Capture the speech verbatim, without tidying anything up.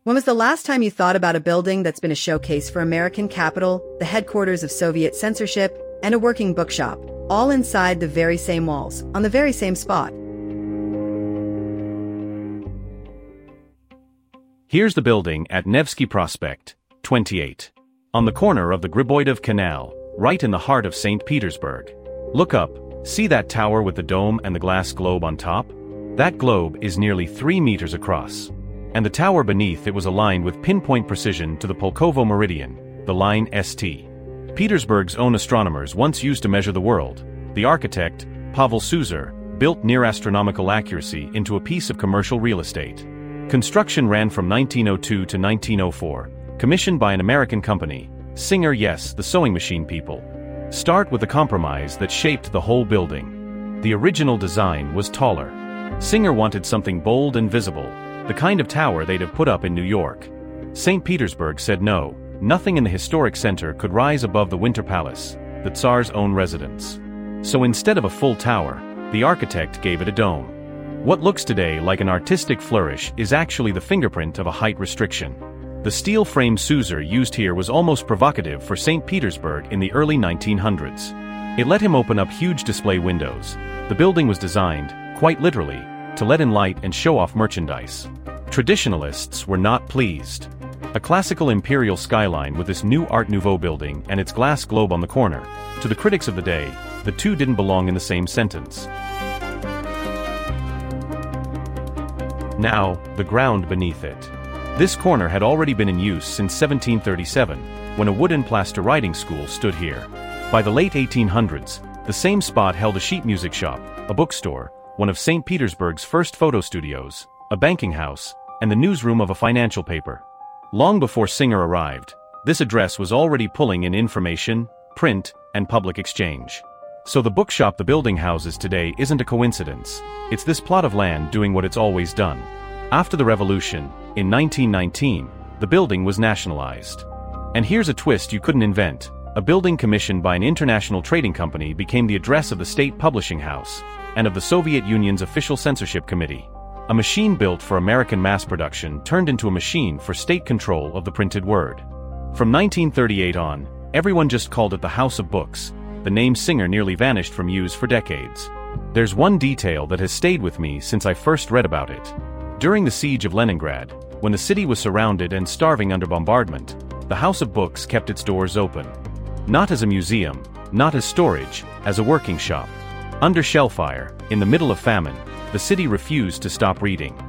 When was the last time you thought about a building that's been a showcase for American capital, the headquarters of Soviet censorship, and a working bookshop, all inside the very same walls, on the very same spot? Here's the building at Nevsky Prospect, twenty-eight. On the corner of the Griboidov Canal, right in the heart of Saint Petersburg. Look up, see that tower with the dome and the glass globe on top? That globe is nearly three meters across. And the tower beneath it was aligned with pinpoint precision to the Pulkovo meridian, the line S T. Petersburg's own astronomers once used to measure the world. The architect, Pavel Suzer, built near astronomical accuracy into a piece of commercial real estate. Construction ran from nineteen oh two to nineteen oh four, commissioned by an American company, Singer Yes, the sewing machine people. Start with a compromise that shaped the whole building. The original design was taller. Singer wanted something bold and visible, the kind of tower they'd have put up in New York. Saint Petersburg said no, nothing in the historic center could rise above the Winter Palace, the Tsar's own residence. So instead of a full tower, the architect gave it a dome. What looks today like an artistic flourish is actually the fingerprint of a height restriction. The steel frame Suzer used here was almost provocative for Saint Petersburg in the early nineteen hundreds. It let him open up huge display windows. The building was designed, quite literally, to let in light and show off merchandise. Traditionalists were not pleased. A classical imperial skyline with this new Art Nouveau building and its glass globe on the corner. To the critics of the day, the two didn't belong in the same sentence. Now, the ground beneath it. This corner had already been in use since seventeen thirty-seven, when a wooden plaster writing school stood here. By the late eighteen hundreds, the same spot held a sheet music shop, a bookstore, one of Saint Petersburg's first photo studios, a banking house, and the newsroom of a financial paper. Long before Singer arrived, this address was already pulling in information, print, and public exchange. So the bookshop the building houses today isn't a coincidence. It's this plot of land doing what it's always done. After the revolution, in nineteen nineteen, the building was nationalized. And here's a twist you couldn't invent. A building commissioned by an international trading company became the address of the state publishing house, and of the Soviet Union's official censorship committee. A machine built for American mass production turned into a machine for state control of the printed word. From nineteen thirty-eight on, everyone just called it the House of Books. The name Singer nearly vanished from use for decades. There's one detail that has stayed with me since I first read about it. During the siege of Leningrad, when the city was surrounded and starving under bombardment, the House of Books kept its doors open. Not as a museum, not as storage, as a working shop. Under shellfire, in the middle of famine, the city refused to stop reading.